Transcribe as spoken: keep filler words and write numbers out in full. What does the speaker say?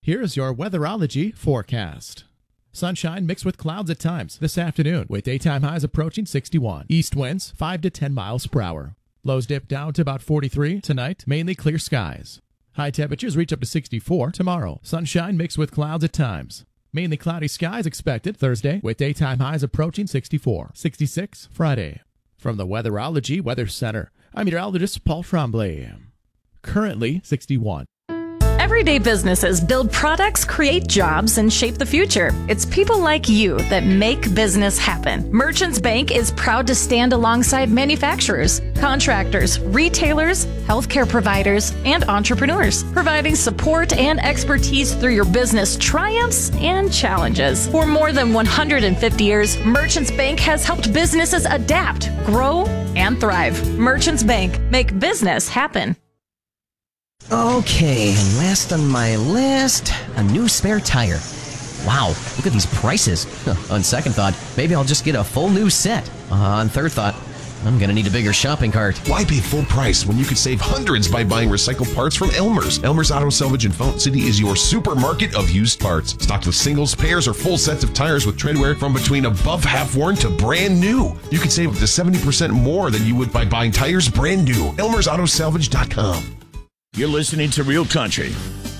Here's your Weatherology forecast. Sunshine mixed with clouds at times this afternoon, with daytime highs approaching sixty-one. East winds five to ten miles per hour. Lows dip down to about forty-three tonight, mainly clear skies. High temperatures reach up to sixty-four tomorrow. Sunshine mixed with clouds at times. Mainly cloudy skies expected Thursday, with daytime highs approaching sixty-four. sixty-six Friday. From the Weatherology Weather Center, I'm meteorologist Paul Tremblay. Currently sixty-one. Everyday businesses build products, create jobs, and shape the future. It's people like you that make business happen. Merchants Bank is proud to stand alongside manufacturers, contractors, retailers, healthcare providers, and entrepreneurs, providing support and expertise through your business triumphs and challenges. For more than one hundred fifty years, Merchants Bank has helped businesses adapt, grow, and thrive. Merchants Bank, make business happen. Okay, last on my list, a new spare tire. Wow, look at these prices. On second thought, maybe I'll just get a full new set. Uh, on third thought, I'm gonna need a bigger shopping cart. Why pay full price when you could save hundreds by buying recycled parts from Elmer's? Elmer's Auto Salvage in Fountain City is your supermarket of used parts. Stocked with singles, pairs, or full sets of tires with tread wear from between above half worn to brand new. You can save up to seventy percent more than you would by buying tires brand new. Elmer's Auto Salvage dot com. You're listening to Real Country